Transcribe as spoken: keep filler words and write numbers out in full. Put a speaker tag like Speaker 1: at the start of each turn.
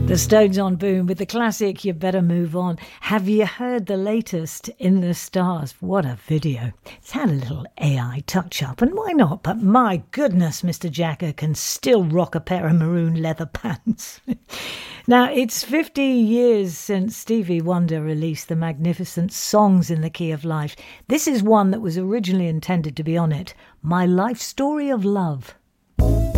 Speaker 1: The Stones on Boom with the classic You Better Move On. Have you heard the latest In the Stars? What a video. It's had a little A I touch-up, and why not? But my goodness, Mister Jagger can still rock a pair of maroon leather pants. Now, it's fifty years since Stevie Wonder released the magnificent Songs in the Key of Life. This is one that was originally intended to be on it, My Life Story of Love.